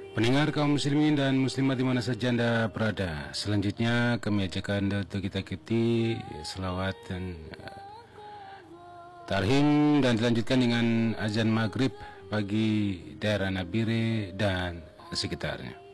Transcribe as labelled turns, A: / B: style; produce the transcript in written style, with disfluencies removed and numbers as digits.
A: Pendengar kaum muslimin dan muslimat di mana saja Anda berada, selanjutnya kami ajak Anda untuk kita ikuti selawat dan tarhim dan dilanjutkan dengan azan maghrib bagi daerah Nabire dan sekitarnya.